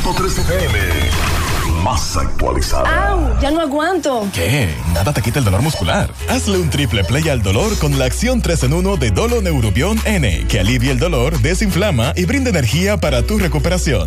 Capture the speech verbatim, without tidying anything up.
punto tres F M. Más actualizada. ¡Au! Ya no aguanto. ¿Qué? Nada te quita el dolor muscular. Hazle un triple play al dolor con la acción tres en uno de Dolo Neurobión N, que alivia el dolor, desinflama y brinda energía para tu recuperación.